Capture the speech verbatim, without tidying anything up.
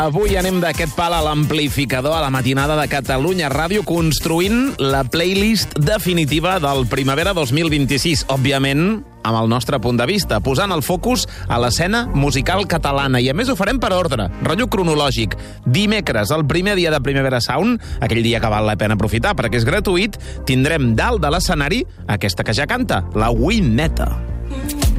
Avui anem d'aquest pal a l'amplificador a la matinada de Catalunya Ràdio construint la playlist definitiva del Primavera dos mil vint-i-sis. Òbviament, amb el nostre punt de vista, posant el focus a l'escena musical catalana. I a més ho farem per ordre, rotllo cronològic. Dimecres, el primer dia de Primavera Sound, aquell dia que val la pena aprofitar perquè és gratuït, tindrem dalt de l'escenari aquesta que ja canta, la Wineta.